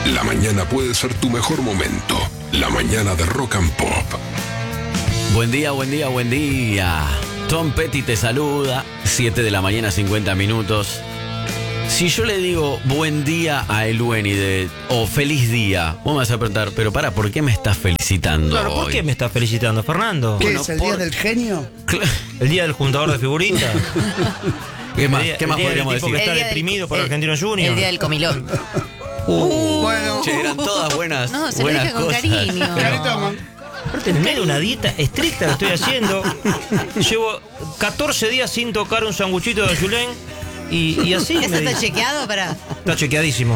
La mañana puede ser tu mejor momento. La mañana de Rock and Pop. Buen día, buen día, buen día. Tom Petty te saluda. 7 de la mañana, 50 minutos. Si yo le digo buen día a Elueni o feliz día, vos me vas a preguntar, pero ¿por qué me estás felicitando Claro, ¿por hoy? qué me estás felicitando, Fernando? ¿Qué Bueno, es el día del genio? ¿El día del juntador de figuritas? ¿Qué más, El ¿qué más día del podríamos tipo decir? que está El día deprimido del- por el- Argentino Junior. El día del comilón. Bueno, Che, eran todas buenas, No, se lo buenas dije con cosas. cariño. Carita, man. Aparte, en medio de una dieta estricta que estoy haciendo, llevo 14 días sin tocar un sanguchito de Julen y así ¿Eso me está dice. chequeado para? Está chequeadísimo.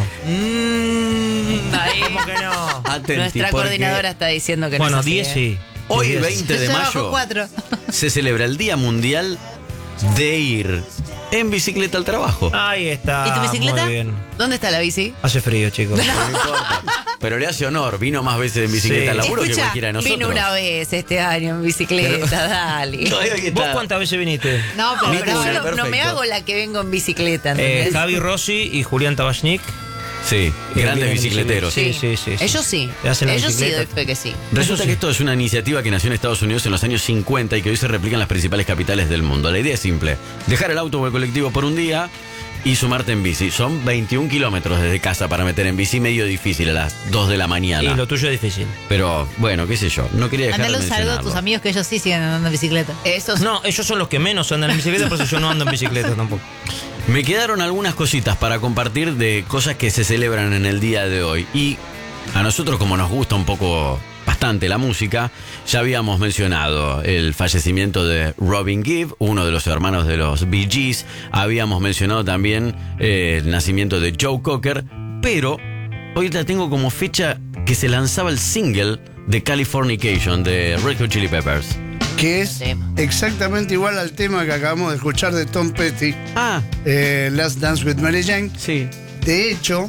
Ahí. ¿Cómo que no? Atenti, Nuestra porque coordinadora está diciendo que Bueno, no es así, 10 sí. Hoy, 10. 20 de Yo bajo mayo, 4. se celebra el Día Mundial de ir en bicicleta al trabajo. Ahí está. ¿Y tu bicicleta? Muy bien. ¿Dónde está la bici? Hace frío, chicos. No importa. Pero le hace honor, vino más veces en bicicleta Sí. al laburo que Escucha, cualquiera de nosotros. vino una vez este año en bicicleta, dale. Todavía que ¿Vos está- cuántas veces viniste? No, pero Viste yo una, no me perfecto. hago la que vengo en bicicleta, ¿entendés? Javi Rossi y Julián Tabachnik. Sí, grandes vienen en bicicleteros. bicicleta. Sí. Ellos sí. Te hacen la Ellos sí bicicleta. doy fe que sí. Resulta sí. que esto es una iniciativa que nació en Estados Unidos en los años 50 y que hoy se replica en las principales capitales del mundo. La idea es simple: dejar el auto o el colectivo por un día y sumarte en bici. Son 21 kilómetros desde casa para meter en bici, medio difícil a las 2 de la mañana. Y lo tuyo es difícil. Pero bueno, qué sé yo, no quería dejar Mandale de un saludo a tus mencionarlo. amigos que ellos sí siguen andando en bicicleta. Esos No, ellos son los que menos andan en bicicleta, por eso yo no ando en bicicleta tampoco. Me quedaron algunas cositas para compartir de cosas que se celebran en el día de hoy. Y a nosotros, como nos gusta un poco bastante la música, ya habíamos mencionado el fallecimiento de Robin Gibb, uno de los hermanos de los Bee Gees. Habíamos mencionado también el nacimiento de Joe Cocker. Pero hoy la tengo como fecha que se lanzaba el single de Californication de Red Hot Chili Peppers. Que es Tema. exactamente igual al tema que acabamos de escuchar de Tom Petty, Ah, Last Dance with Mary Jane. sí. De hecho,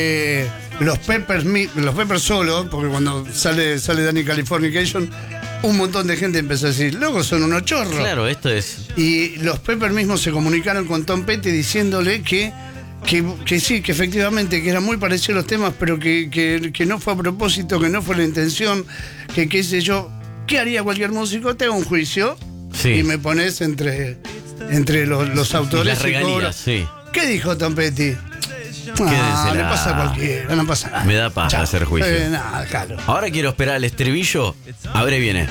los Peppers solo, porque cuando sale Danny Californication, un montón de gente empezó a decir, loco, son unos chorros. Claro, esto es... Y los Peppers mismos se comunicaron con Tom Petty diciéndole que sí, que efectivamente, que eran muy parecidos los temas, pero que no fue a propósito, que no fue la intención, que qué sé yo. ¿Qué haría cualquier músico? Te hago un juicio Sí. y me pones entre los autores las y regalías, cobro. sí. ¿Qué dijo Tom Petty? Quédensela. Le pasa a cualquiera, no pasa nada. Me da paja Chao. hacer juicio. Nada, claro. Ahora quiero esperar el estribillo. A ver, ahí viene.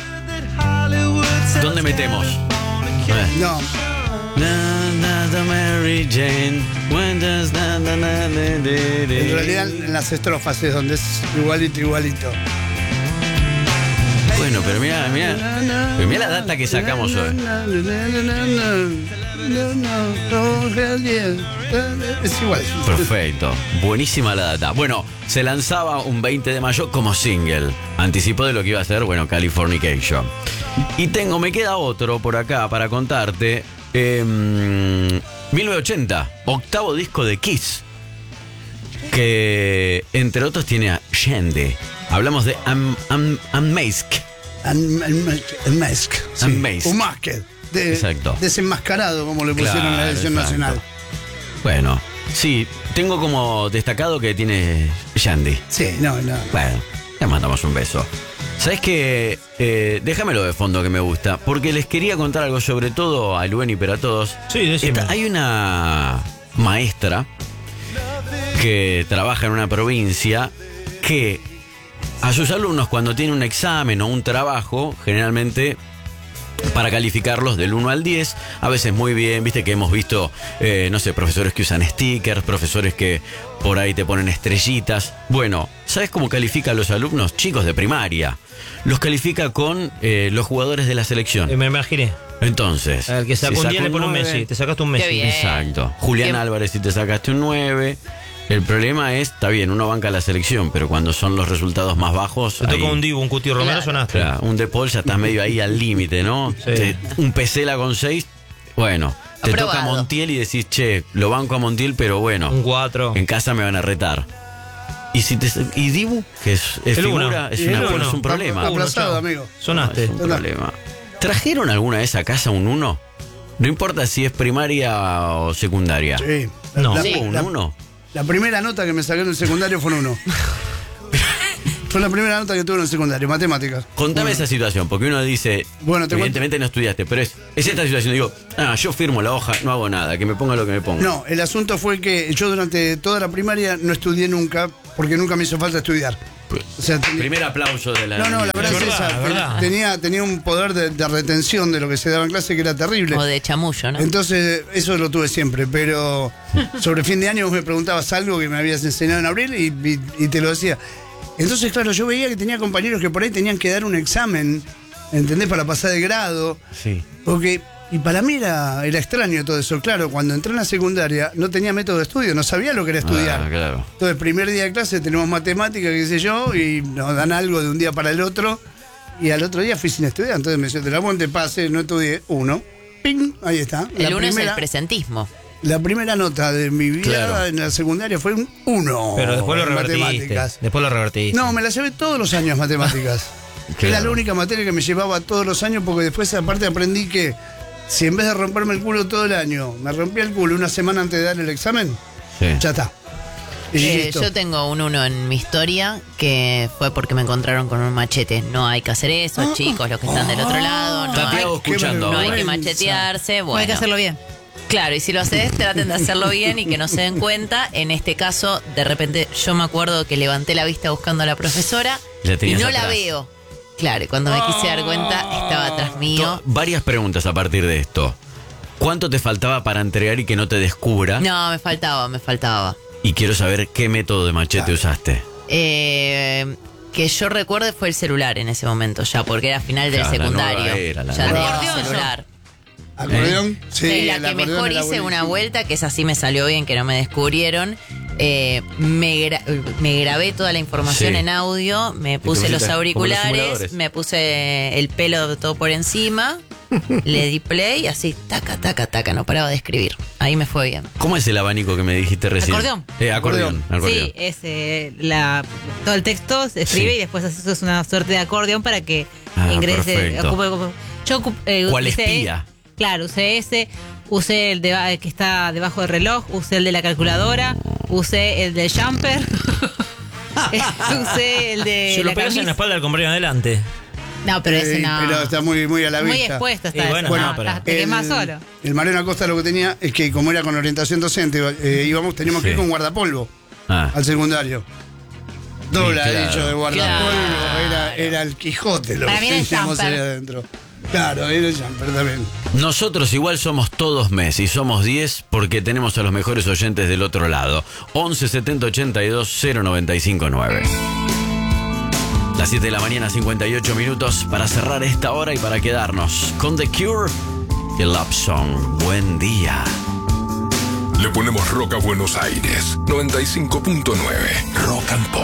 ¿Dónde metemos? No, Mary Jane. en realidad en las estrofas es donde es igualito. Bueno, pero mira la data que sacamos hoy. Es igual. Perfecto, buenísima la data. Bueno, se lanzaba un 20 de mayo como single. Anticipó de lo que iba a ser, bueno, Californication. Y me queda otro por acá para contarte. 1980, octavo disco de Kiss. Que entre otros tiene a Shandy. Hablamos de Unmasked. Unmask. Sí. Unmasked. Unmasked. Exacto. Desenmascarado, como le pusieron en la Claro, edición exacto. nacional. Bueno, sí, tengo como destacado que tiene Shandy. Sí, no. Bueno, le mandamos un beso. ¿Sabes qué? Déjamelo de fondo que me gusta, porque les quería contar algo, sobre todo a Elueni, pero a todos. Sí, decime. Hay una maestra que trabaja en una provincia que a sus alumnos, cuando tiene un examen o un trabajo, generalmente para calificarlos del 1 al 10, a veces muy bien, viste que hemos visto, no sé, profesores que usan stickers, profesores que por ahí te ponen estrellitas. Bueno, ¿sabes cómo califica a los alumnos? Chicos de primaria. Los califica con los jugadores de la selección. Me imaginé. Entonces, El que sacó si un 10 le pone un 9, Messi. Te sacaste un Messi. Qué bien. Exacto. Julián Bien. Álvarez, si te sacaste un 9. El problema es, está bien, uno banca la selección, pero cuando son los resultados más bajos... Te ahí- tocó un Dibu, un Cuti Romero, Claro. sonaste. Claro, un De Paul ya estás medio ahí al límite, ¿no? Sí. Un Pesela con 6, bueno, te Aprobado. toca Montiel y decís, che, lo banco a Montiel, pero bueno, Un 4. en casa me van a retar. Y Dibu, que es El figura, uno. es, Y el una- uno. es un problema. Aplazado, chao. amigo. Sonaste. Es un problema. ¿Trajeron alguna vez a casa un 1? No importa si es primaria o secundaria. Sí. No. ¿Hubo Sí. un 1? La primera nota que me saqué en el secundario fue un 1. Fue la primera nota que tuve en el secundario, matemáticas. Contame esa situación, porque uno dice, Bueno, te evidentemente no estudiaste, pero es esta situación. Digo, yo firmo la hoja, no hago nada, que me ponga lo que me ponga. No, el asunto fue que yo durante toda la primaria no estudié nunca, porque nunca me hizo falta estudiar. O sea, Primer aplauso de la... No, la verdad es verdad, esa. verdad. Tenía un poder de retención de lo que se daba en clase que era terrible. O de chamullo, ¿no? Entonces, eso lo tuve siempre, pero sobre fin de año vos me preguntabas algo que me habías enseñado en abril y te lo decía. Entonces, claro, yo veía que tenía compañeros que por ahí tenían que dar un examen, ¿entendés? Para pasar de grado. Sí. Porque, y para mí era extraño todo eso. Claro, cuando entré en la secundaria no tenía método de estudio, no sabía lo que era estudiar. Claro. Entonces, primer día de clase tenemos matemática, qué sé yo, y nos dan algo de un día para el otro. Y al otro día fui sin estudiar. Entonces me dice, te la monte, pase, no estudié, 1. ¡Ping! Ahí está. El 1 es el presentismo. La primera nota de mi vida Claro. en la secundaria fue un 1. Pero después lo en revertiste. matemáticas. Después lo revertiste. No, me la llevé todos los años matemáticas. Claro. Era la única materia que me llevaba todos los años porque después aparte aprendí que si en vez de romperme el culo todo el año, me rompía el culo una semana antes de dar el examen, Sí. ya está. Y listo. Yo tengo un 1 en mi historia que fue porque me encontraron con un machete. No hay que hacer eso, chicos, los que están del otro lado. No Está hay, Tiago escuchando. no hay que vergüenza. machetearse. No hay que Bueno, hacerlo bien. claro, y si lo haces, traten de hacerlo bien y que no se den cuenta. En este caso, de repente, yo me acuerdo que levanté la vista buscando a la profesora La y tenías no la atrás. veo. Claro, y cuando me quise dar cuenta, estaba atrás mío. Varias preguntas a partir de esto. ¿Cuánto te faltaba para entregar y que no te descubra? No, me faltaba. Y quiero saber qué método de machete usaste. Que yo recuerde fue el celular en ese momento ya, porque era final del Claro, la secundario. nueva era, la Ya nueva. tenía celular. ¿Acordeón? Sí, Y la el que acordeón mejor era hice buenísimo. una vuelta, que esa sí me salió bien, que no me descubrieron. Me grabé toda la información Sí. en audio, me te puse los pusiste como los auriculares, simuladores. me puse el pelo todo por encima, le di play y así, taca, no paraba de escribir. Ahí me fue bien. ¿Cómo es el abanico que me dijiste recién? Acordeón. Acordeón. Sí, es todo el texto se escribe Sí. y después haces una suerte de acordeón para que Ah, ingrese. perfecto. Yo ¿Cuál usé- espía? Claro, usé ese, usé el que está debajo del reloj, usé el de la calculadora, usé el del jumper, usé el de Si lo la pegas en la camisa. espalda del compañero adelante. No, pero ese no. Pero está muy a la Muy vista. expuesto está Y eso. bueno, no, no, pero- te quemás solo. El Mariano Acosta lo que tenía es que como era con orientación docente, teníamos que ir Sí. con guardapolvo Ah. al secundario. Dobla Sí, claro. hecho de guardapolvo, Claro. era el Quijote lo Para que mí era el teníamos jumper. ahí adentro. Claro, era el jumper también. Nosotros igual somos todos Messi y somos 10 porque tenemos a los mejores oyentes del otro lado. 11 70 82 095 9. Las 7 de la mañana, 58 minutos para cerrar esta hora y para quedarnos con The Cure y el Love Song. Buen día. Le ponemos rock a Buenos Aires. 95.9 Rock and Pop.